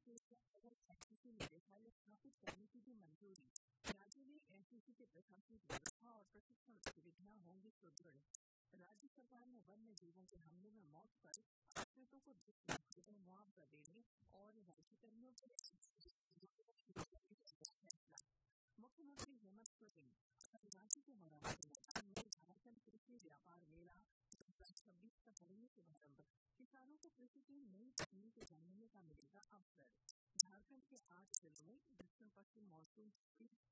से एनसीसी निदेशालय स्थापित करने की भी मंजूरी। राज्य में एनसीसी के प्रशासनिक व्यवस्था और प्रशिक्षण गतिविधियां होंगी सुदृढ़। राज्य सरकार ने वन्य जीवों के हमले में मौत पर आश्रितों को 10 लाख रुपए मुआवजा देने और राज्यकर्मियों के फैसला। मुख्यमंत्री हेमंत सोरेन रांची के मोराबादी मैदान में झारखंड कृषि व्यापार मेला 2026 का करेंगे शुभारंभ। किसानों को कृषि की नई तकनीक जानने का मिलेगा अवसर। झारखंड के 8 जिलों में दक्षिण पश्चिम मानसून